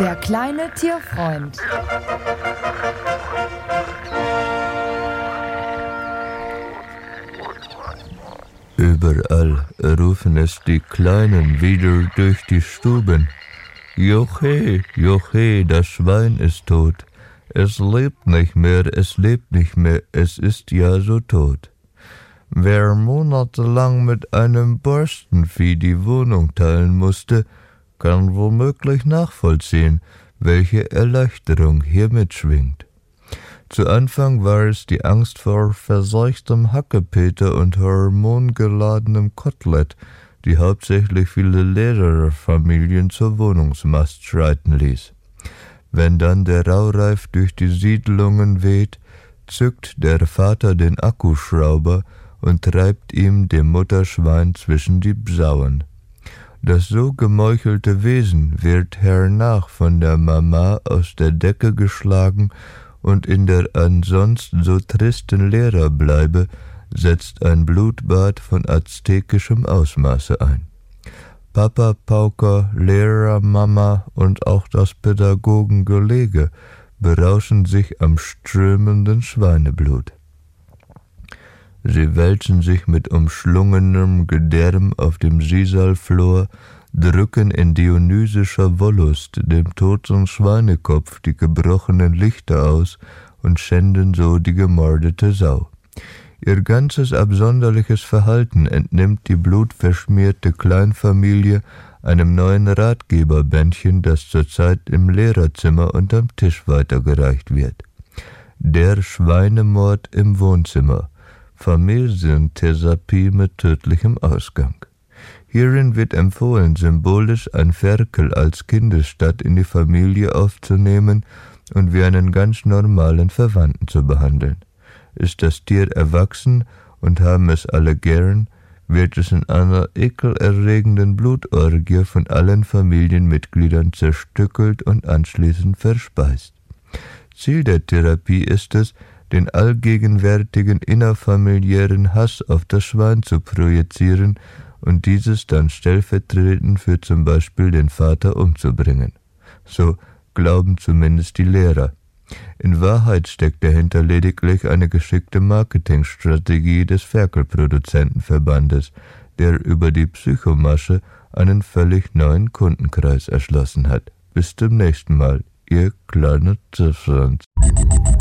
Der kleine Tierfreund. Überall rufen es die Kleinen wieder durch die Stuben. Joche, Joche, das Schwein ist tot. Es lebt nicht mehr, es lebt nicht mehr, es ist ja so tot. Wer monatelang mit einem Borstenvieh die Wohnung teilen musste, kann womöglich nachvollziehen, welche Erleichterung hier mitschwingt. Zu Anfang war es die Angst vor verseuchtem Hackepeter und hormongeladenem Kotelett, die hauptsächlich viele Lehrerfamilien zur Wohnungsmast schreiten ließ. Wenn dann der Raureif durch die Siedlungen weht, zückt der Vater den Akkuschrauber und treibt ihm dem Mutterschwein zwischen die Bsauen. Das so gemeuchelte Wesen wird hernach von der Mama aus der Decke geschlagen und in der ansonsten so tristen Lehrerbleibe setzt ein Blutbad von aztekischem Ausmaße ein. Papa, Pauker, Lehrer, Mama und auch das Pädagogengelege berauschen sich am strömenden Schweineblut. Sie wälzen sich mit umschlungenem Gedärm auf dem Sisalflor, drücken in dionysischer Wollust dem toten Schweinekopf die gebrochenen Lichter aus und schänden so die gemordete Sau. Ihr ganzes absonderliches Verhalten entnimmt die blutverschmierte Kleinfamilie einem neuen Ratgeberbändchen, das zurzeit im Lehrerzimmer unterm Tisch weitergereicht wird. Der Schweinemord im Wohnzimmer. Familientherapie mit tödlichem Ausgang. Hierin wird empfohlen, symbolisch ein Ferkel als Kindesstatt in die Familie aufzunehmen und wie einen ganz normalen Verwandten zu behandeln. Ist das Tier erwachsen und haben es alle gern, wird es in einer ekelerregenden Blutorgie von allen Familienmitgliedern zerstückelt und anschließend verspeist. Ziel der Therapie ist es, den allgegenwärtigen innerfamiliären Hass auf das Schwein zu projizieren und dieses dann stellvertretend für zum Beispiel den Vater umzubringen. So glauben zumindest die Lehrer. In Wahrheit steckt dahinter lediglich eine geschickte Marketingstrategie des Ferkelproduzentenverbandes, der über die Psychomasche einen völlig neuen Kundenkreis erschlossen hat. Bis zum nächsten Mal, Ihr kleiner Tierfreund.